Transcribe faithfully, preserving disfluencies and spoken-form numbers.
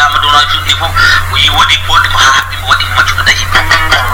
ma do na ju ni fo o yi wodi ko di ma ha bi mo wadi ma ju da yi